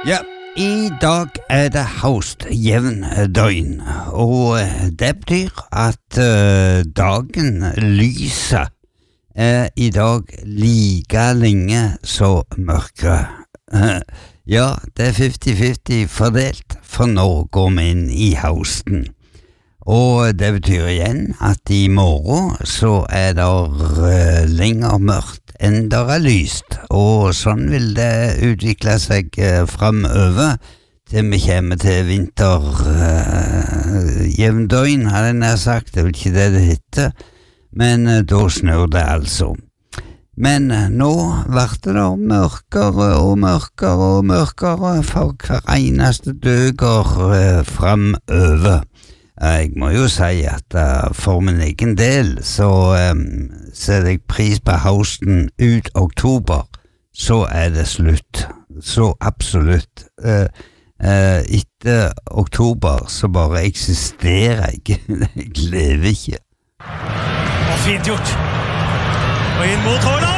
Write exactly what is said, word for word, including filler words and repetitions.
Ja, i dag er det haust jevn døgn, og det betyr at uh, dagen lyser er i dag like lenge så mørke. Uh, ja, det er fifty-fifty fordelt, for nå går vi inn i hausten. Og det betyr igjen at i morgen så er det uh, lenger mørkt enn der er lyst, og sånn vil det utvikle seg uh, fremover til vi kommer til vinter uh, jevndøgn, hadde jeg nær sagt. Det er vel ikke det det heter, men uh, da snør det altså. Men uh, nå blir det da mørkere og mørkere og mørkere for hver eneste døger uh, fremover. Jeg må jo si at uh, for min egen del så um, setter jeg pris på hausten ut oktober, så er det slutt. Så absolutt. Uh, uh, etter oktober så bare eksisterer jeg. Jeg lever ikke. Og fint gjort. Og inn mot Haaland!